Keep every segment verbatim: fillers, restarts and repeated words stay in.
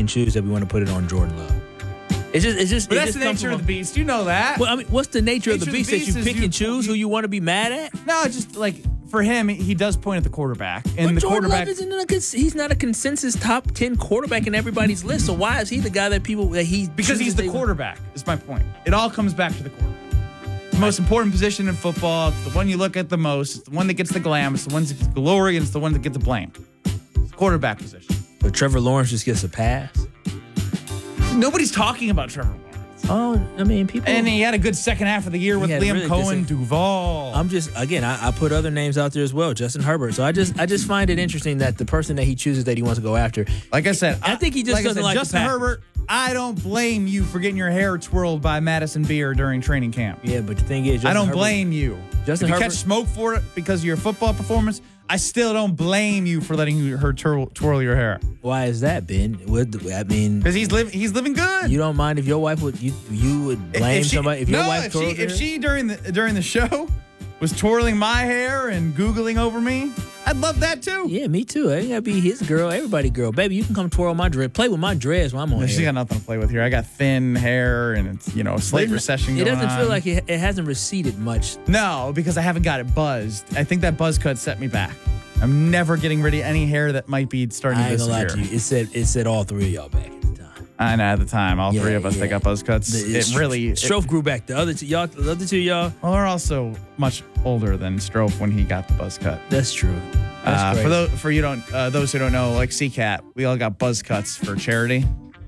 and choose that we want to put it on Jordan Love. It's just, it's just. But it that's just the nature of the beast. You know that. Well, I mean, what's the nature, nature of the beast, that you pick you, and choose you, who you want to be mad at? No, just like for him, he does point at the quarterback, and but the Jordan quarterback Love isn't a, he's not a consensus top ten quarterback in everybody's list. So why is he the guy that people that he because he's the quarterback? Is my point. It all comes back to the quarterback. The most important position in football. It's the one you look at the most. It's the one that gets the glam. It's the one that gets the glory, and it's the one that gets the blame. It's the quarterback position. But Trevor Lawrence just gets a pass. Nobody's talking about Trevor Lawrence. Oh, I mean, people. And he had a good second half of the year with Liam really Cohen, Duval. I'm just again, I, I put other names out there as well, Justin Herbert. So I just, I just find it interesting that the person that he chooses that he wants to go after. Like I said, I, I think he just like doesn't said, like Justin the Herbert. I don't blame you for getting your hair twirled by Madison Beer during training camp. Yeah, but the thing is, Justin I don't Herbert, blame you. Justin if you Herbert, catch smoke for it because of your football performance, I still don't blame you for letting her twirl, twirl your hair. Why is that, Ben? What, I mean, because he's living, he's living good. You don't mind if your wife would, you, you would blame if she, somebody if your no, wife if she, twirls if her? she during the during the show was twirling my hair and googling over me, I'd love that too. Yeah, me too. I ain't gotta be his girl, everybody girl. Baby, you can come twirl my dread, play with my dreads when I'm on. She got nothing to play with here. I got thin hair and it's, you know, slight recession going on. It doesn't feel like it, it hasn't receded much. No, because I haven't got it buzzed. I think that buzz cut set me back. I'm never getting rid of any hair that might be starting I to ain't gonna lie disappear. to you. It said it said all three of y'all back at the time. I know at the time, all Yeah, three of us yeah. that got buzz cuts. The- it really. it- Strofe grew back. The other two, y'all, the other two y'all. well, we're also much older than Strofe when he got the buzz cut. That's true. That's Uh, crazy. for those for you don't uh, those who don't know, like C CAT, we all got buzz cuts for charity,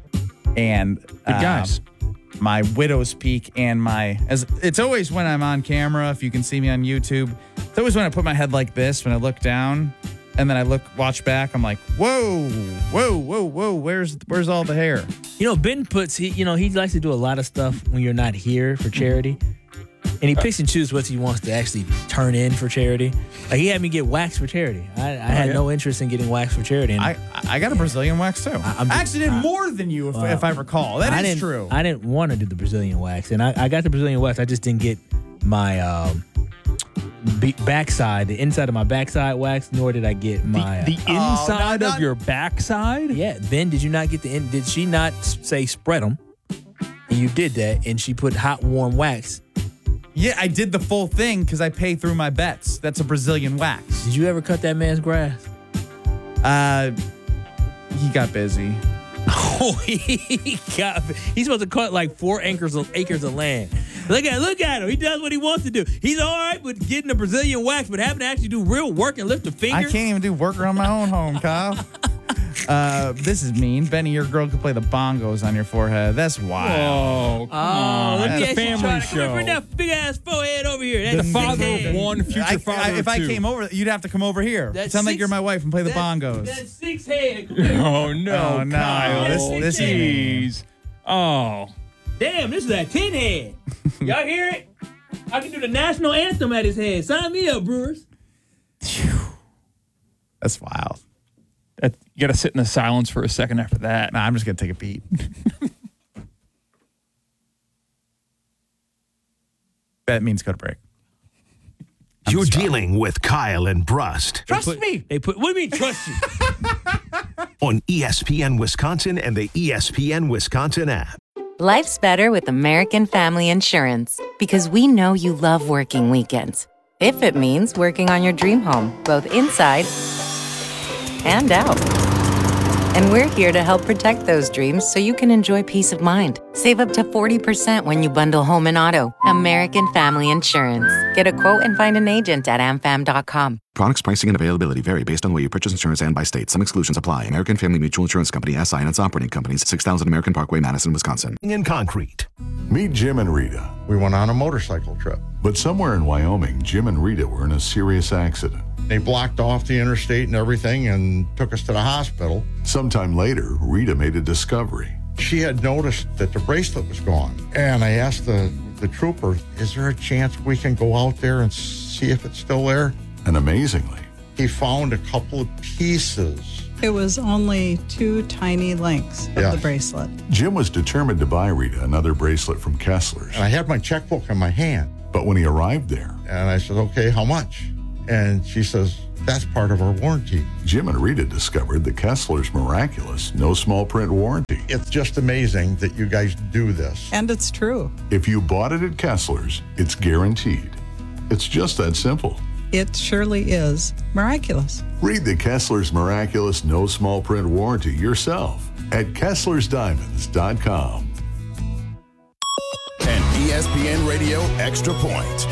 and uh, Good guys. my widow's peak and my as it's always when I'm on camera. If you can see me on YouTube, it's always when I put my head like this when I look down, and then I look watch back. I'm like, whoa, whoa, whoa, whoa. Where's where's all the hair? You know, Ben puts he, you know, he likes to do a lot of stuff when you're not here for charity. And he picks and chooses what he wants to actually turn in for charity. Like he had me get waxed for charity. I, I had yeah? no interest in getting waxed for charity. And I I got a Brazilian wax too. I, I'm just- actually did I- more than you if, Wow. if I recall. That I is didn't, true. I didn't want to do the Brazilian wax, and I, I got the Brazilian wax. I just didn't get my um, be- backside, the inside of my backside wax, nor did I get my. The Oh, inside no, of not- your backside? yeah, Ben, did you not get the? In, did she not s- say spread them? And you did that, and she put hot warm wax. Yeah, I did the full thing because I pay through my bets. That's a Brazilian wax. Did you ever cut that man's grass? Uh, he got busy. Oh, he got. He's supposed to cut like four acres of acres of land. Look at look at him. He does what he wants to do. He's all right with getting a Brazilian wax, but having to actually do real work and lift a finger. I can't even do work around my own home, Kyle. Uh, this is mean. Benny, your girl could play the bongos on your forehead. That's wild. Oh, come on. let me That's a ask you, family Charlie, come here, show. bring that big ass forehead over here. The That's father six of head. one, future I, father I, of if I two. came over, you'd have to come over here. That's Sound like six- you're my wife and play the That- bongos. That's six head. Oh, no, Oh, no. Kyle. This- this is mean. Jeez. Oh. Damn, this is a ten head. Y'all hear it? I can do the national anthem at his head. Sign me up, Brewers. That's wild. That, you got to sit in the silence for a second after that. Nah, I'm just gonna take a beat. That means go to break. You're dealing with Kyle and Brust Trust Put- me. They put. What do you mean trust you? on E S P N Wisconsin and the E S P N Wisconsin app. Life's better with American Family Insurance because we know you love working weekends. If it means working on your dream home, both inside and out. And we're here to help protect those dreams so you can enjoy peace of mind. Save up to forty percent when you bundle home and auto. American Family Insurance. Get a quote and find an agent at am fam dot com. Products, pricing, and availability vary based on the way you purchase insurance and by state. Some exclusions apply. American Family Mutual Insurance Company, S I and its operating companies, six thousand American Parkway, Madison, Wisconsin. In concrete. Meet Jim and Rita. We went on a motorcycle trip. But somewhere in Wyoming, Jim and Rita were in a serious accident. They blocked off the interstate and everything and took us to the hospital. Sometime later, Rita made a discovery. She had noticed that the bracelet was gone. And I asked the, the trooper, is there a chance we can go out there and see if it's still there? And amazingly, He found a couple of pieces. It was only two tiny links of Yeah. the bracelet. Jim was determined to buy Rita another bracelet from Kessler's. And I had my checkbook in my hand. But when he arrived there, And I said, okay, how much? And she says, That's part of our warranty. Jim and Rita discovered the Kessler's miraculous no small print warranty. It's just amazing that you guys do this. And it's true. If you bought it at Kessler's, it's guaranteed. It's just that simple. It surely is miraculous. Read the Kessler's miraculous no small print warranty yourself at Kesslers Diamonds dot com. An E S P N Radio Extra Point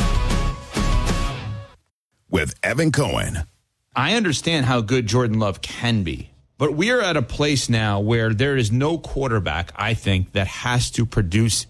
with Evan Cohen. I understand how good Jordan Love can be, but we are at a place now where there is no quarterback, I think, that has to produce